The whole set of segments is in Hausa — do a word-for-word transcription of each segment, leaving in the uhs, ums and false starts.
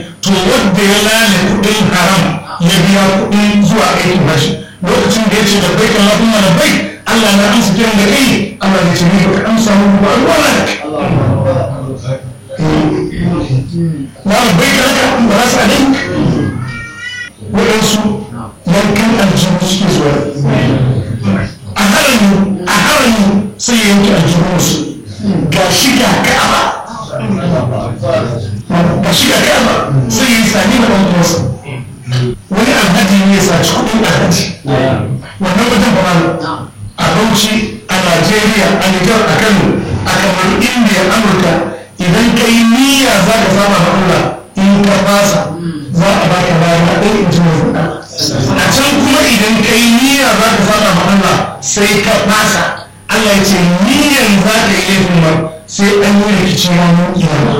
to wanda ya lale kudin haram ya biya kudin zuwa aikin hajji lokacin da ya ce da bai kan lafin mana bai Allah na amsa kiran da kai Allah ya ce ni ka amsa mu ba ruwa na na bai kan ka ba za su adin waɗansu yankan aljihu suke zuwa a harami a harami sai ya yanke aljihunsu ga shiga ka'aba ga shiga ka'aba sai ya yi sani da ɗan uwansa wani alhaji ne ya saci kuɗin alhaji wannan wajen ba a Bauchi a Najeriya a Nijar a Kano a kamar Indiya Amurka idan ka yi niyya za ka saba ma Allah in ka fasa za a baka bayan ɗaya in ji mai a can kuma idan ka yi niyya za ka saba ma Allah sai ka fasa Allah ya ce niyyar za ka yi laifin ba sai an yi rikici ranar kiyama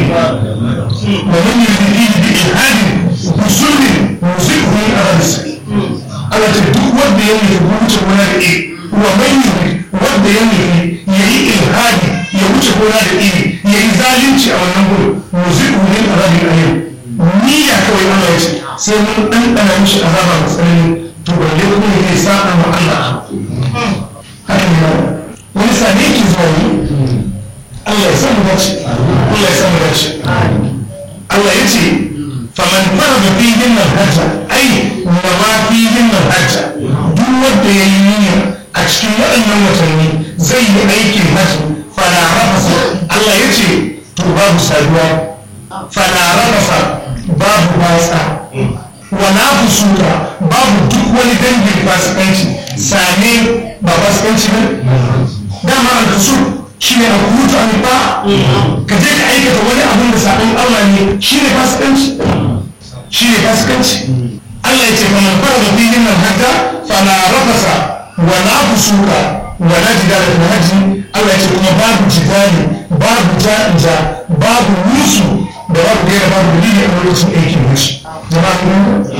ومن يريد بإلحاد بظلم نذقه من عذاب السعير Allah ce duk wanda ya nufi wuce gona da iri wa mai nufi wanda ya nufi ya yi ilhadi ya wuce gona da iri ya yi zalunci a wannan gudu nuzi'u min azabin alim niyya kawai Allah ya ce sai mun ɗanɗana mishi azaba mai tsanani to balle kuma ya sa'a ma Allah haka ne wani sane ki zuwa ne Allah ya samu dace Allah ya samu dace Allah ya ce faman farada fihin al-hajja ai nawa fihin al-hajja duk wanda ya yi niyya a cikin waɗannan watanni zai yi aikin hajji fala rafasa Allah ya ce to babu saduwa fala rafasa babu batsa wala fusuka babu duk wani dangin fasikanci same ba fasikanci ne dama al-fusuk shi ne a hutu a nufa ka je ka aikata wani abin da sabon Allah ne shi ne fasikanci shi ne fasikanci Allah ya ce kamar fara da filin nan haka fala rafasa wala fusuka wala jidala fil hajji Allah ya ce kuma babu jidali babu ja'ija babu musu da babu gaira babu dalili a lokacin aikin hajji jama'a